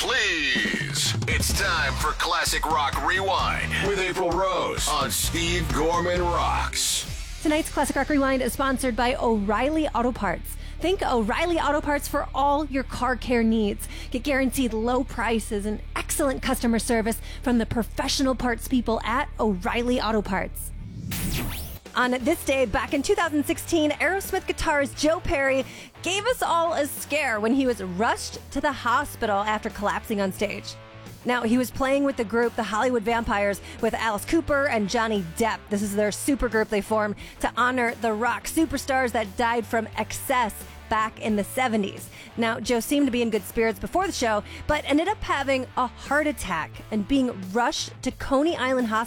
please. It's time for Classic Rock Rewind with April Rose on Steve Gorman Rocks. Tonight's Classic Rock Rewind is sponsored by O'Reilly Auto Parts. Think O'Reilly Auto Parts for all your car care needs. Get guaranteed low prices and excellent customer service from the professional parts people at O'Reilly Auto Parts. On this day, back in 2016, Aerosmith guitarist Joe Perry gave us all a scare when he was rushed to the hospital after collapsing on stage. Now, he was playing with the group The Hollywood Vampires with Alice Cooper and Johnny Depp. This is their supergroup they formed to honor the rock superstars that died from excess back in the 70s. Now, Joe seemed to be in good spirits before the show, but ended up having a heart attack and being rushed to Coney Island Hospital